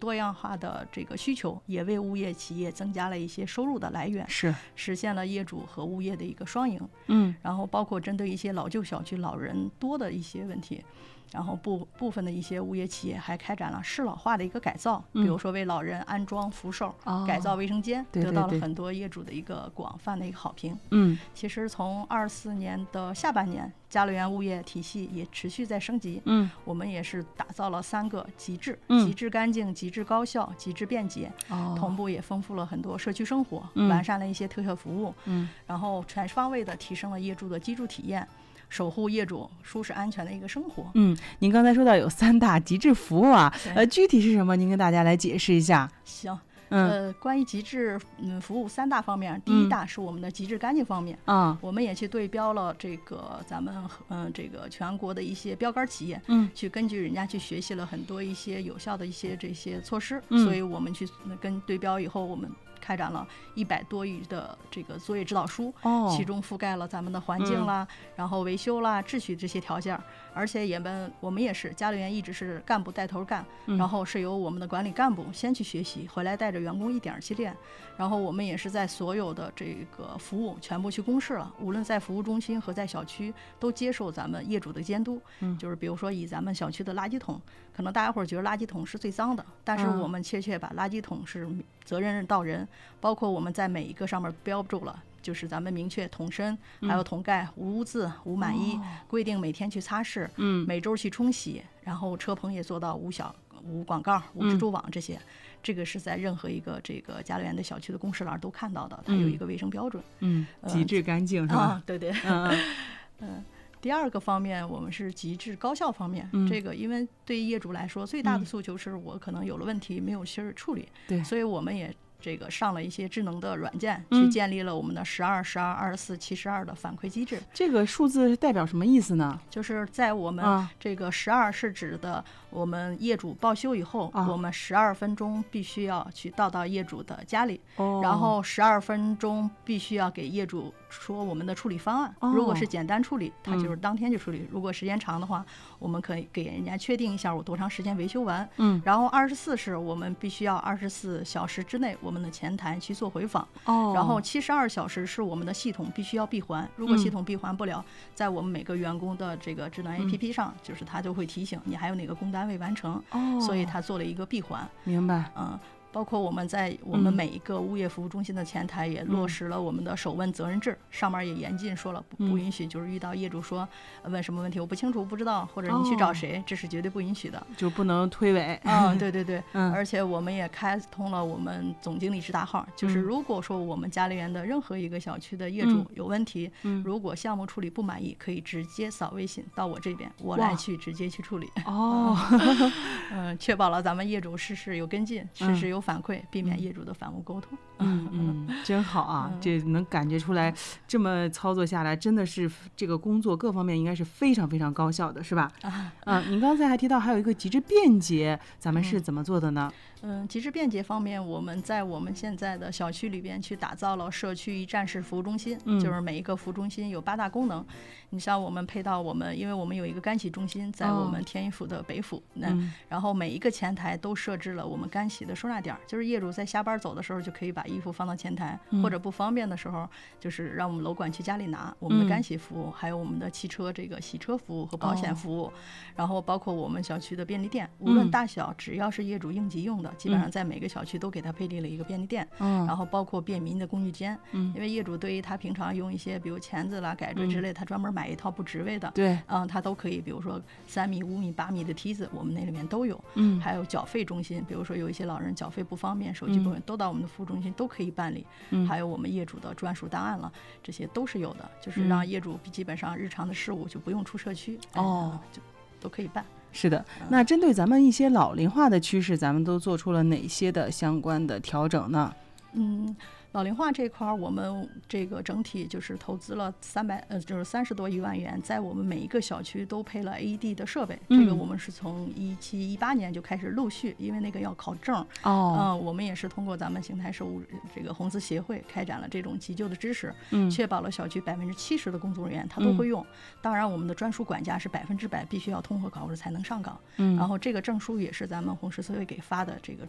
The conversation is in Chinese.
多样化的这个需求，也为物业企业增加了一些收入的来源， 是实现了业主和物业的一个双赢。然后包括针对一些老旧小区老人多的一些问题，然后部分的一些物业企业还开展了适老化的一个改造，比如说为老人安装扶手、改造卫生间，得到了很多业主的一个广泛的一个好评。其实从24年的下半年，嘉乐园物业体系也持续在升级。我们也是打造了3个极致：极致干净、极致高效、极致便捷。同步也丰富了很多社区生活，完善了一些特色服务。然后全方位的提升了业主的居住体验，守护业主舒适安全的一个生活。 您刚才说到有3大极致服务啊，具体是什么？您跟大家来解释一下。 行。关于极致服务3大方面，第一大是我们的极致干净方面。我们也去对标了这个咱们这个全国的一些标杆企业，去根据人家去学习了很多一些有效的一些这些措施，所以我们去跟对标以后，我们开展了100多余的这个作业指导书，其中覆盖了咱们的环境啦，然后维修啦、秩序这些条件，而且我们也是嘉乐园一直是干部带头干，然后是由我们的管理干部先去学习，回来带着员工一点去练，然后我们也是在所有的这个服务全部去公示了，无论在服务中心和在小区都接受咱们业主的监督。就是比如说以咱们小区的垃圾桶，可能大家伙觉得垃圾桶是最脏的，但是我们确把垃圾桶是责任到人，包括我们在每一个上面标注了，就是咱们明确桶身还有桶盖无污渍无满意，规定每天去擦拭，每周去冲洗，然后车棚也做到无广告无蜘蛛网这些，这个是在任何一个这个嘉乐园的小区的公示栏都看到的，它有一个卫生标准。 极致干净是吧？ 对。第二个方面，我们是极致高效方面。这个因为对于业主来说，最大的诉求是我可能有了问题没有去处理，所以我们也这个上了一些智能的软件，去建立了我们的12、12、24、72的反馈机制。 这个数字代表什么意思呢？ 就是在我们这个12是指的我们业主报修以后，我们12分钟必须要去到业主的家里，然后12分钟必须要给业主说我们的处理方案。如果是简单处理，它就是当天就处理；如果时间长的话，我们可以给人家确定一下我多长时间维修完。然后24是我们必须要24小时之内我们的前台去做回访。然后72小时是我们的系统必须要闭环，如果系统闭环不了，在我们每个员工的这个智能 APP 上，就是它就会提醒你还有哪个工单未完成，所以它做了一个闭环。 明白。 包括我们在我们每一个物业服务中心的前台也落实了我们的首问责任制，上面也严禁说了不允许就是遇到业主说问什么问题我不清楚不知道，或者你去找谁，这是绝对不允许的， 就不能推诿。 对。而且我们也开通了我们总经理直达号，就是如果说我们嘉乐园的任何一个小区的业主有问题，如果项目处理不满意，可以直接扫微信到我这边，我来去直接去处理。确保了咱们业主事事有跟进，事事有反馈，避免业主的反误沟通。 真好啊！这能感觉出来，这么操作下来，真的是这个工作各方面应该是非常非常高效的，是吧？您刚才还提到还有一个极致便捷，咱们是怎么做的呢？ 极致便捷方面，我们在我们现在的小区里边去打造了社区一站式服务中心，就是每一个服务中心有8大功能。你像我们配到因为我们有一个干洗中心在我们天一府的北府，然后每一个前台都设置了我们干洗的收纳点，就是业主在下班走的时候就可以把衣服放到前台，或者不方便的时候，就是让我们楼管去家里拿我们的干洗服务，还有我们的汽车这个洗车服务和保险服务，然后包括我们小区的便利店，无论大小，只要是业主应急用的，基本上在每个小区都给他配立了一个便利店，然后包括便民的工具间，因为业主对于他平常用一些比如钳子啦、改锥之类，他专门买一套不值位的， 对， 他都可以，比如说3米、5米、8米的梯子，我们那里面都有，还有缴费中心，比如说有一些老人缴费不方便，手机不方便，都到我们的服务中心都可以办理，还有我们业主的专属档案了，这些都是有的，就是让业主基本上日常的事务就不用出社区，就都可以办。 是的，那针对咱们一些老龄化的趋势，咱们都做出了哪些的相关的调整呢？ 老龄化这块我们这个整体就是投资了就是30多亿万元，在我们每一个小区都配了 AED 的设备，这个我们是从17、18年就开始陆续，因为那个要考证，我们也是通过咱们邢台市这个红字协会开展了这种急救的知识，确保了小区70%的工作人员他都会用，当然我们的专属管家是100%必须要通过考试才能上岗，然后这个证书也是咱们红十字会给发的这个